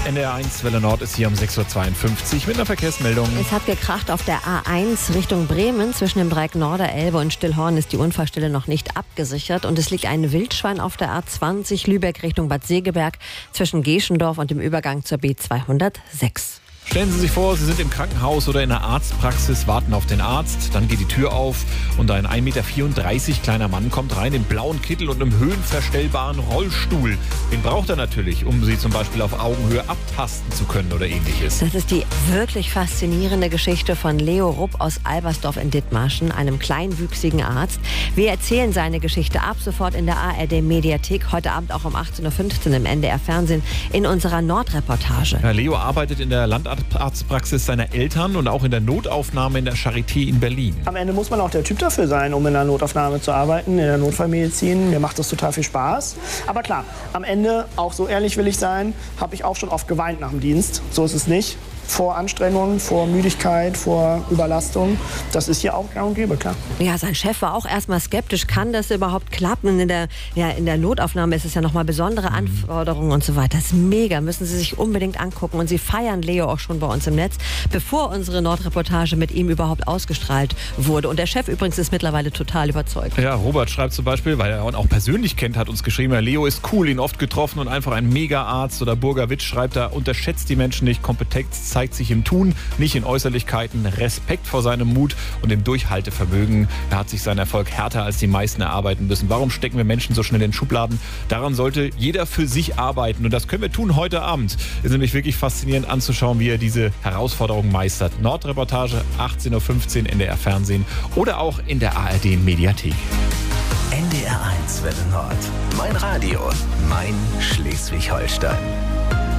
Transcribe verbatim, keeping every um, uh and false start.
N D R eins Welle Nord ist hier um sechs Uhr zweiundfünfzig mit einer Verkehrsmeldung. Es hat gekracht auf der A eins Richtung Bremen. Zwischen dem Dreieck Norderelbe und Stillhorn ist die Unfallstelle noch nicht abgesichert. Und es liegt ein Wildschwein auf der A zwanzig Lübeck Richtung Bad Segeberg zwischen Geschendorf und dem Übergang zur B zweihundertsechs. Stellen Sie sich vor, Sie sind im Krankenhaus oder in der Arztpraxis, warten auf den Arzt, dann geht die Tür auf und ein ein Meter vierunddreißig kleiner Mann kommt rein im blauen Kittel und im höhenverstellbaren Rollstuhl. Den braucht er natürlich, um Sie zum Beispiel auf Augenhöhe abtasten zu können oder ähnliches. Das ist die wirklich faszinierende Geschichte von Leo Rupp aus Albersdorf in Dithmarschen, einem kleinwüchsigen Arzt. Wir erzählen seine Geschichte ab sofort in der A R D-Mediathek, heute Abend auch um achtzehn Uhr fünfzehn im N D R-Fernsehen in unserer Nordreportage. Ja, Leo arbeitet in der Landarztpraxis seiner Eltern und auch in der Notaufnahme in der Charité in Berlin. Am Ende muss man auch der Typ dafür sein, um in der Notaufnahme zu arbeiten, in der Notfallmedizin. Mir macht das total viel Spaß. Aber klar, am Ende, auch so ehrlich will ich sein, habe ich auch schon oft geweint nach dem Dienst. So ist es nicht. Vor Anstrengung, vor Müdigkeit, vor Überlastung. Das ist hier auch gang und gäbe, klar. Ja, sein Chef war auch erstmal skeptisch. Kann das überhaupt klappen? In der, ja, in der Notaufnahme ist es ja nochmal besondere Anforderungen und so weiter. Das ist mega, müssen Sie sich unbedingt angucken. Und Sie feiern Leo auch schon bei uns im Netz, bevor unsere Nordreportage mit ihm überhaupt ausgestrahlt wurde. Und der Chef übrigens ist mittlerweile total überzeugt. Ja, Robert schreibt zum Beispiel, weil er ihn auch persönlich kennt, hat uns geschrieben, ja, Leo ist cool, ihn oft getroffen und einfach ein Mega-Arzt. Oder Burger Witsch schreibt da, unterschätzt die Menschen nicht, Kompetenz zeigt sich im Tun, nicht in Äußerlichkeiten, Respekt vor seinem Mut und dem Durchhaltevermögen. Er hat sich seinen Erfolg härter als die meisten erarbeiten müssen. Warum stecken wir Menschen so schnell in Schubladen? Daran sollte jeder für sich arbeiten und das können wir tun heute Abend. Es ist nämlich wirklich faszinierend anzuschauen, wie er diese Herausforderung meistert. Nordreportage, achtzehn Uhr fünfzehn, N D R Fernsehen oder auch in der A R D Mediathek. N D R eins Welle Nord. Mein Radio, mein Schleswig-Holstein.